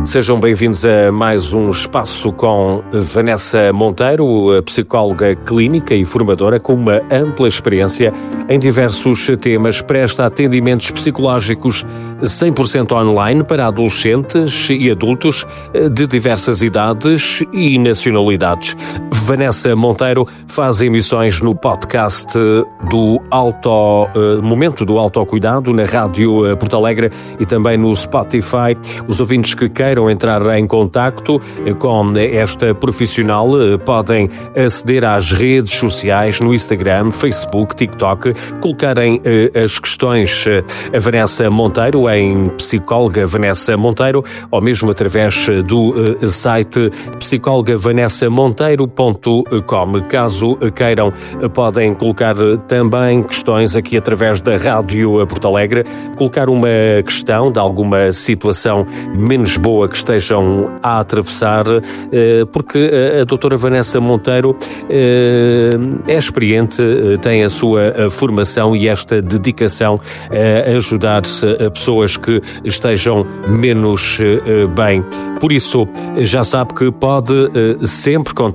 Sejam bem-vindos a mais um espaço com Vanessa Monteiro, psicóloga clínica e formadora com uma ampla experiência em diversos temas. Presta atendimentos psicológicos 100% online para adolescentes e adultos de diversas idades e nacionalidades. Vanessa Monteiro faz emissões no podcast do Momento do Autocuidado na Rádio Porto Alegre e também no Spotify. Os ouvintes que queiram entrar em contacto com esta profissional podem aceder às redes sociais no Instagram, Facebook, TikTok, colocarem as questões a Vanessa Monteiro em psicóloga Vanessa Monteiro ou mesmo através do site psicologavanessamonteiro.com. Caso queiram, podem colocar também questões aqui através da Rádio Porto Alegre, colocar uma questão de alguma situação menos boa que estejam a atravessar, porque a doutora Vanessa Monteiro é experiente, tem a sua formação e esta dedicação a ajudar a pessoas que estejam menos bem. Por isso, já sabe que pode sempre contar